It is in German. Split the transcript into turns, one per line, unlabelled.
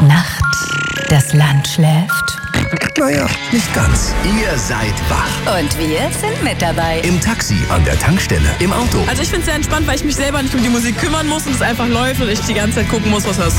Nacht, das Land schläft?
Naja, nicht ganz.
Ihr seid wach.
Und wir sind mit dabei.
Im Taxi, an der Tankstelle, im Auto.
Also ich finde es sehr entspannt, weil ich mich selber nicht um die Musik kümmern muss und es einfach läuft und ich die ganze Zeit gucken muss, was hörst